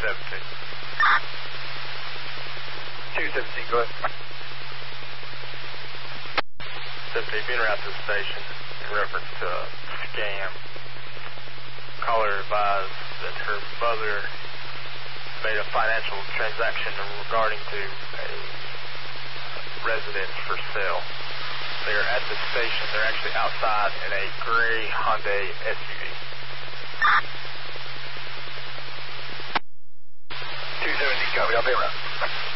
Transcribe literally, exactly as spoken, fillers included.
seventeen. two seventeen, go ahead. seventeen, being around to the station in reference to a scam. Caller advised that her mother made a financial transaction regarding to a residence for sale. They're at the station. They're actually outside in a gray Hyundai S U V. two seventeen, copy. I'll be around.